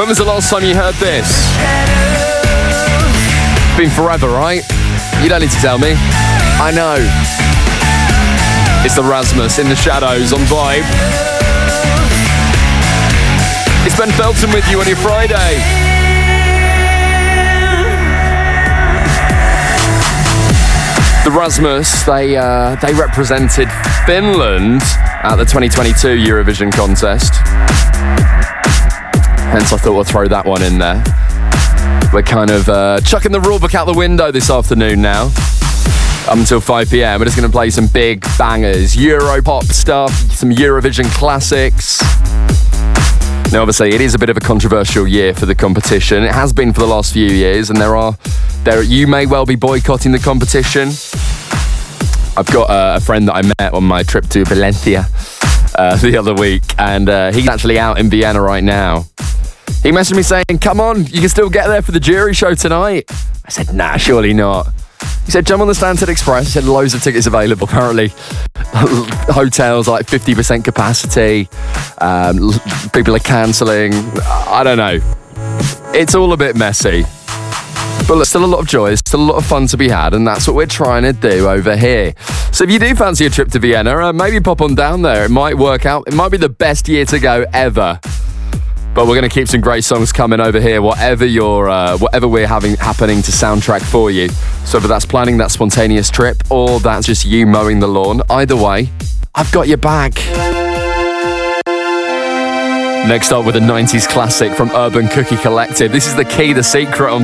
When was the last time you heard this? Been forever, right? You don't need to tell me. I know. It's the Rasmus in the Shadows on Vibe. It's Ben Felton with you on your Friday. The Rasmus, they represented Finland at the 2022 Eurovision contest. Hence I thought we'll throw that one in there. We're kind of chucking the rulebook out the window this afternoon now. Up until 5 p.m. We're just going to play some big bangers, Europop stuff, some Eurovision classics. Now, obviously, it is a bit of a controversial year for the competition. It has been for the last few years, and you may well be boycotting the competition. I've got a friend that I met on my trip to Valencia the other week, and he's actually out in Vienna right now. He messaged me saying, come on, you can still get there for the jury show tonight. I said, nah, surely not. He said, jump on the Stansted Express. He said, loads of tickets available, apparently. Hotels, like 50% capacity. People are cancelling. I don't know. It's all a bit messy. But look, still a lot of joy, still a lot of fun to be had, and that's what we're trying to do over here. So if you do fancy a trip to Vienna, maybe pop on down there. It might work out. It might be the best year to go ever. But we're going to keep some great songs coming over here, whatever we're having happening to soundtrack for you. So whether that's planning that spontaneous trip or that's just you mowing the lawn, either way, I've got your back. Next up with a 90s classic from Urban Cookie Collective. This is The Key, The Secret on